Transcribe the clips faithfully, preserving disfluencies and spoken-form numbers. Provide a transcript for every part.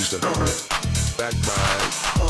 used to back by.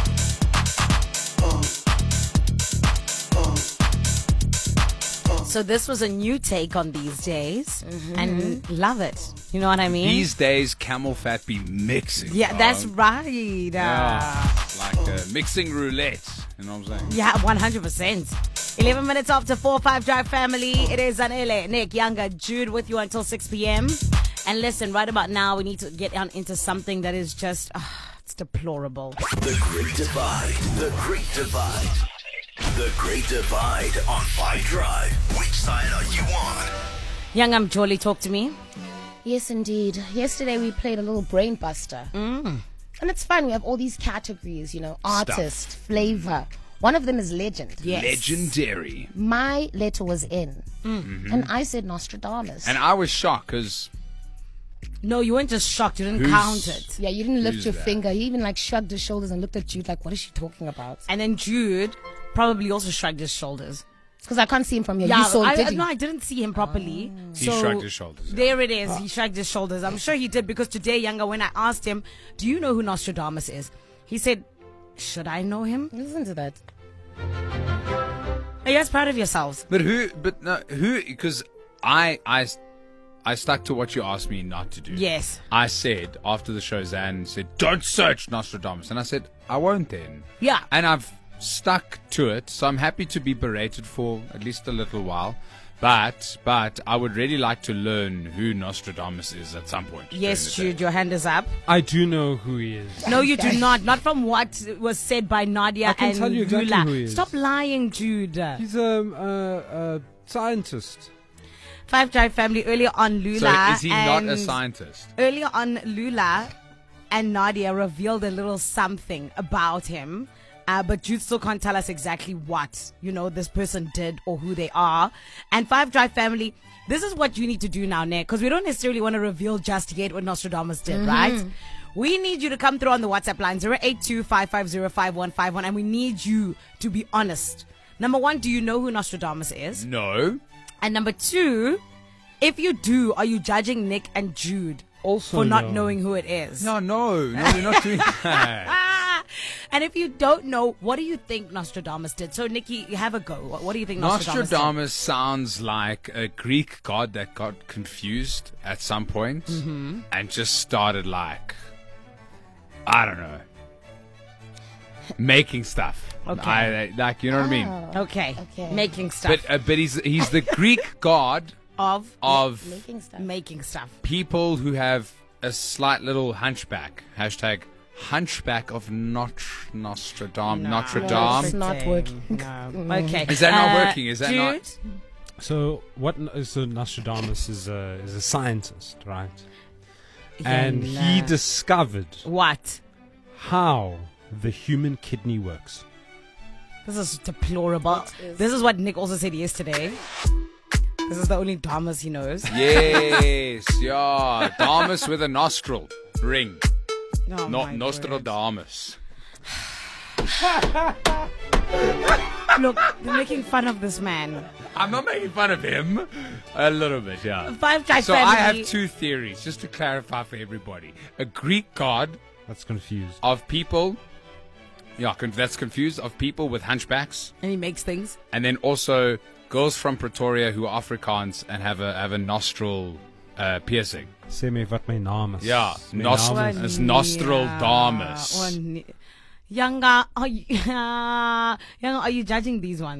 So this was a new take on these days, mm-hmm. and love it. You know what I mean? These days, camel fat be mixing. Yeah, dog. that's right. Yeah, like uh, mixing roulette. You know what I'm saying? Yeah, one hundred percent. eleven minutes after four, five Drive family. It is Zanele, Nick, Younger, Jude with you until six p.m. And listen, right about now, we need to get on into something that is just, uh, it's deplorable. The Great Divide. The Great Divide. The Great Divide on five Drive. Which side are you on? Young, I'm Jolie, talk to me. Yes, indeed. Yesterday we played a little brain buster. Mm. And it's fun. We have all these categories, you know, artist, Stuff. flavor. One of them is legend. Yes. Legendary. My letter was N. Mm. And I said Nostradamus. And I was shocked because No, you weren't just shocked. You didn't Who's- count it. yeah, you didn't lift Who's your that? finger. He even like shrugged his shoulders and looked at Jude like, what is she talking about? And then Jude probably also shrugged his shoulders. Because I can't see him from here. you saw I, it, did I- you? no, I didn't see him properly. He So shrugged his shoulders, yeah. There it is. He shrugged his shoulders. I'm sure he did because today, Younger, when I asked him, do you know who Nostradamus is? He said, should I know him? Listen to that. Are you guys proud of yourselves? But who? But no, who? Because I, I, I stuck to what you asked me not to do. Yes. I said after the show, Zan said, "Don't search Nostradamus," and I said, "I won't then." Yeah. And I've stuck to it, so I'm happy to be berated for at least a little while. But, but I would really like to learn who Nostradamus is at some point. Yes, during the Jude, day. your hand is up. I do know who he is. No, you do not. Not from what was said by Nadia I can and tell you exactly Lula. who he is. Stop lying, Jude. He's a, a, a scientist. Five Drive family, earlier on Lula. So is he not a and- scientist? Earlier on, Lula and Nadia revealed a little something about him. Uh, but Jude still can't tell us exactly what, you know, this person did or who they are. And Five Drive family, this is what you need to do now, Nick, because we don't necessarily want to reveal just yet what Nostradamus did, Mm-hmm. right? We need you to come through on the WhatsApp line, zero eight two, five five zero, five one five one, and we need you to be honest. Number one, do you know who Nostradamus is? No. And number two, if you do, are you judging Nick and Jude Also, for not no. knowing who it is? No, no, no, we're not doing that. Ah! And if you don't know, what do you think Nostradamus did? So, Nikki, have a go. What, what do you think Nostradamus, Nostradamus sounds like a Greek god that got confused at some point Mm-hmm. and just started like, I don't know, making stuff. Okay. I, like, you know what I mean? did? Okay. Okay. Making stuff But uh, but he's he's the Greek god of of Making stuff. making stuff. people who have a slight little hunchback. Hashtag hunchback of Notre Nostradam. Notre No, Dame. it's not working. No. Okay. Is that not Uh, working? Is that Jude? not? So what? So Nostradamus is a is a scientist, right? And he Yeah. discovered What? how the human kidney works. This is deplorable. This is what Nick also said yesterday. This is the only Damas he knows. Yes, yeah. Damus with a nostril ring. Oh, Not my Nostradamus. word. Look, they're making fun of this man. I'm not making fun of him. A little bit, yeah. Five Drive So family. I have two theories, just to clarify for everybody. A Greek god That's confused. of people, yeah, con- that's confused, of people with hunchbacks. And he makes things. And then also girls from Pretoria who are Afrikaans and have a have a nostril uh, piercing. Sê my wat my naam is. Ja, My nostr- naam is- It's Nostradamus. One- Younger, are you, Younger, are you judging these ones?